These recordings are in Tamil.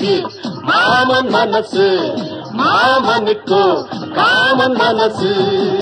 மாமன் மனசு மாமனுக்கு காமன் மனசு.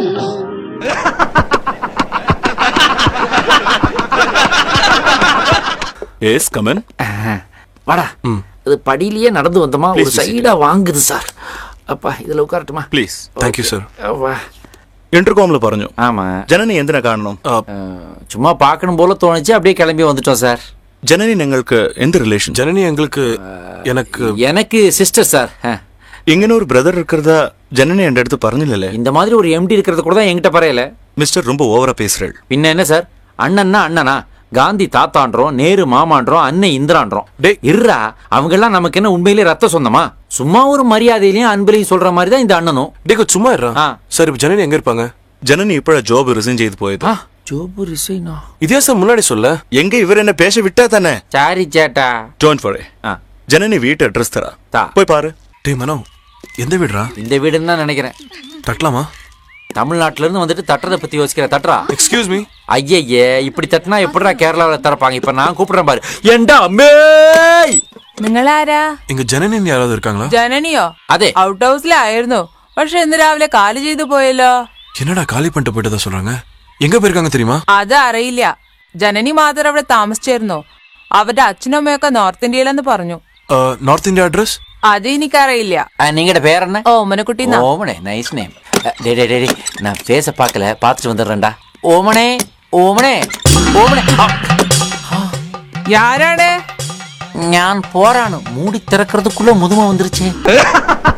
S come on. வாடா. அது படியிலேயே நடந்து வந்தோமா ஒரு சைடா வாங்குது சார். அப்பா இதுல உட்காரட்டுமா? ப்ளீஸ். Thank you sir. ഇന്റർകോമിൽ പറഞ്ഞു. ஆமா. ജനനി എന്തിനാ കാണണം? சும்மா பார்க்கணும் போல தோணுச்சு, அப்படியே கிளம்பி வந்துட்டோம் சார். ജനനി നിങ്ങൾക്ക് എന്ത് റിലേഷൻ? ஜனனி எங்களுக்கு எனக்கு சிஸ்டர் சார். ഇങ്ങനെ ഒരു ബ്രദർ இருக்கிறதா ஜனனி என் அடுத்து പറഞ്ഞില്ലല്ലേ? இந்த மாதிரி ஒரு எம்டி இருக்கிறது கூட தான் என்கிட்ட பரையல. மிஸ்டர் ரொம்ப ஓவரா பேசுறீள். பின்ன என்ன சார், அண்ணன்னா அண்ணனா, காந்தி தாத்தான்றோம், நேரு மாமான்றோம், அண்ணன் இந்திரான்றோம். இருறா, அவங்க எல்லாம் நமக்கு என்ன உண்மையிலே ரத்த சொந்தமா? சும்மா ஒரு மரியாதையிலையும் அன்பிலையும் சொல்ற மாதிரி தான் இந்த அண்ணனும். டேய் சும்மா இருடா. சார் இப்ப ஜனனி எங்க இருப்பாங்க? ஜனனி இப்ப ஜாப் ரிசைன் செய்து போயது. ஜாப் ரிசைனா? இதே சார் முன்னாடி சொல்ல. எங்க இவர் என்ன பேச விட்டா தானே? சாரி சேட்டா. Don't worry. ஜனனி வீட்டு அட்ரஸ் தரா, போய் பாரு. டேய் மனோ, எந்த வீடுடா? இந்த வீடுன்னு தான் நினைக்கிறேன். தட்டலாமா? தமிழ்நாட்டுல இருந்து வந்துட்டு தட்டுறதை பத்தி யோசிக்கிற தட்டுறா. Excuse me. ஐயே, இப்படி தட்டினா எப்படிடா கேரளாவில் தரப்பாங்க? இப்ப நான் கூப்பிடுறேன் பாரு. ஏண்டா அம்மே, നിങ്ങളാരാ? ഇങ്ങ ജനനി ആരാധ இருக்காங்களா? ജനനിയോ? അതെ. ഔട്ട് ഹൗസിലായിരുന്നു. പക്ഷെ ഇന്ന് രാവിലെ കാലി ചെയ്തു പോയല്ലോ. என்னடா காலி பண்ணிட்டு போயிட்டதா சொல்றாங்க? எங்க போயிருக்காங்க தெரியுமா? അത് അറിയില്ല. ജനനി മാത്രം അവിടെ താമസിച്ചിരുന്നു. അവരുടെ അച്ഛനും അമ്മയൊക്കെ നോർത്ത് ഇന്ത്യയിലെന്ന് പറഞ്ഞു. നോർത്ത് ഇന്ത്യ അഡ്രസ് അത് എനിക്കറിയില്ല. നിങ്ങളുടെ പേരെന്നെ? ഓമനക്കുട്ടി. ഓമനെ, നൈസ് നെയിം. நான் பேச பார்க்கல, பார்த்துட்டு வந்துடுறேன்டா. ஓமனே ஓமனே ஓமனே. யாராണ്? ഞാൻ പോരാണ്. മൂടി തിറக்கிறதுக்குள்ள മുതുമ வந்துருச்சு.